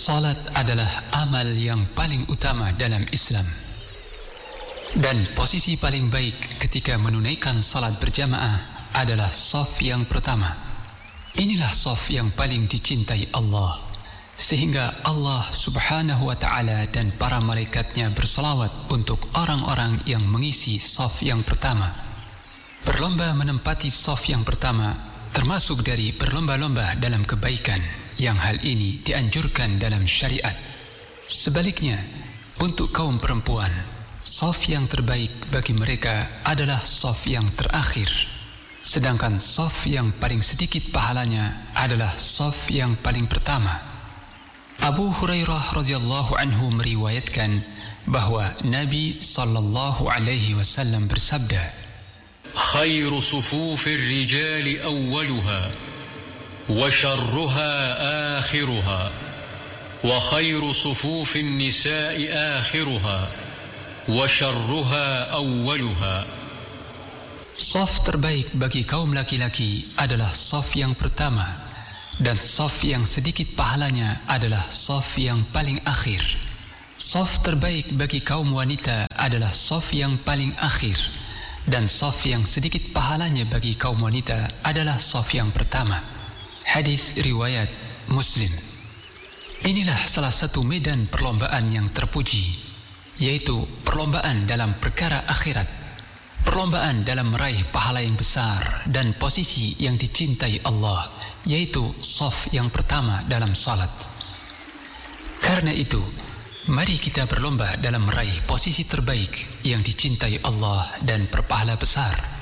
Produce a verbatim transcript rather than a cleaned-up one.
Salat adalah amal yang paling utama dalam Islam. Dan posisi paling baik ketika menunaikan salat berjamaah adalah shaf yang pertama. Inilah shaf yang paling dicintai Allah, sehingga Allah subhanahu wa ta'ala dan para malaikatnya berselawat untuk orang-orang yang mengisi shaf yang pertama. Berlomba menempati shaf yang pertama termasuk dari berlomba-lomba dalam kebaikan, yang hal ini dianjurkan dalam syariat. Sebaliknya, untuk kaum perempuan, shaf yang terbaik bagi mereka adalah shaf yang terakhir, sedangkan shaf yang paling sedikit pahalanya adalah shaf yang paling pertama. Abu Hurairah radhiyallahu anhu meriwayatkan bahwa Nabi sallallahu alaihi wasallam bersabda, "Khairu sufufir rijali awwaluha وشرها آخرها وخير صفوف النساء آخرها وشرها أولها." Shaf terbaik bagi kaum laki-laki adalah shaf yang pertama, dan shaf yang sedikit pahalanya adalah shaf yang paling akhir. Shaf terbaik bagi kaum wanita adalah shaf yang paling akhir, dan shaf yang sedikit pahalanya bagi kaum wanita adalah shaf yang pertama. Hadis riwayat Muslim. Inilah salah satu medan perlombaan yang terpuji, yaitu perlombaan dalam perkara akhirat, perlombaan dalam meraih pahala yang besar dan posisi yang dicintai Allah, yaitu shaf yang pertama dalam salat. Karena itu, mari kita berlomba dalam meraih posisi terbaik yang dicintai Allah dan berpahala besar.